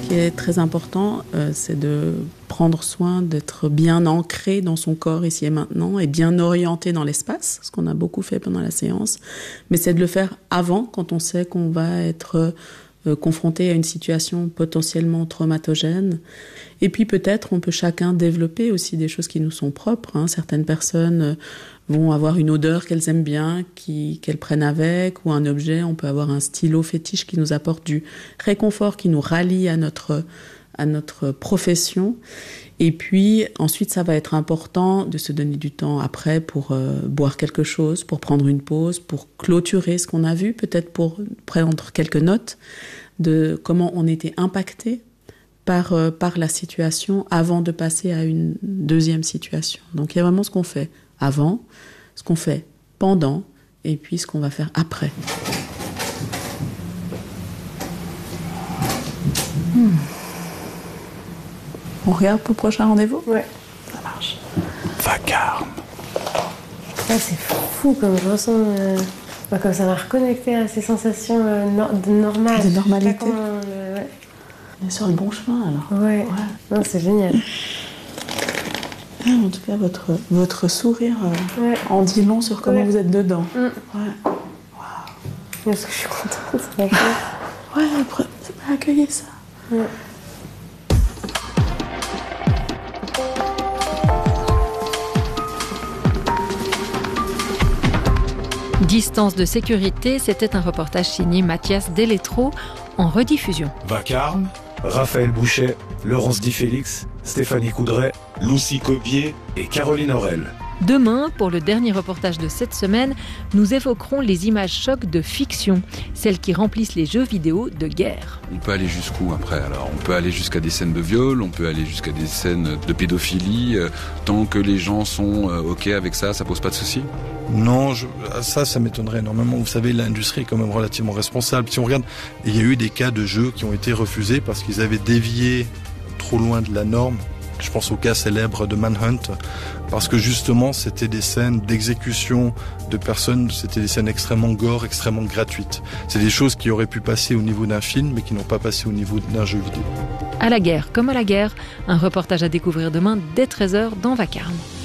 qui est très important, c'est de prendre soin d'être bien ancré dans son corps ici et maintenant et bien orienté dans l'espace, ce qu'on a beaucoup fait pendant la séance. Mais c'est de le faire avant, quand on sait qu'on va être confronté à une situation potentiellement traumatogène. Et puis peut-être on peut chacun développer aussi des choses qui nous sont propres. Certaines personnes vont avoir une odeur qu'elles aiment bien, qu'elles prennent avec, ou un objet. On peut avoir un stylo fétiche qui nous apporte du réconfort, qui nous rallie à notre profession. Et puis ensuite, ça va être important de se donner du temps après pour boire quelque chose, pour prendre une pause, pour clôturer ce qu'on a vu, peut-être pour prendre quelques notes de comment on était impacté par la situation avant de passer à une deuxième situation. Donc il y a vraiment ce qu'on fait avant, ce qu'on fait pendant, et puis ce qu'on va faire après. On regarde pour le prochain rendez-vous ? Ouais. Ça marche. Vacarme. Ah, c'est fou comme je ressens... comme ça m'a reconnecté à ces sensations de normales. De normalité. Ouais. On est sur le bon chemin alors. Ouais. Non, c'est génial. En tout cas, votre sourire en dit long sur comment vous êtes dedans. Ouais. Parce que je suis contente, c'est pas cool. Ouais, accueillez ça. Ouais. Distance de sécurité, c'était un reportage signé Mathias Deletro en rediffusion. Vacarme, Raphaël Bouchet, Laurence Di Félix, Stéphanie Coudray, Lucie Copier et Caroline Aurel. Demain, pour le dernier reportage de cette semaine, nous évoquerons les images chocs de fiction, celles qui remplissent les jeux vidéo de guerre. On peut aller jusqu'où après ? Alors, on peut aller jusqu'à des scènes de viol, on peut aller jusqu'à des scènes de pédophilie. Tant que les gens sont OK avec ça pose pas de souci ? Non, ça m'étonnerait énormément. Vous savez, l'industrie est quand même relativement responsable. Si on regarde, il y a eu des cas de jeux qui ont été refusés parce qu'ils avaient dévié trop loin de la norme. Je pense au cas célèbre de Manhunt, parce que justement, c'était des scènes d'exécution de personnes, c'était des scènes extrêmement gore, extrêmement gratuites. C'est des choses qui auraient pu passer au niveau d'un film, mais qui n'ont pas passé au niveau d'un jeu vidéo. À la guerre comme à la guerre, un reportage à découvrir demain dès 13h dans Vacarme.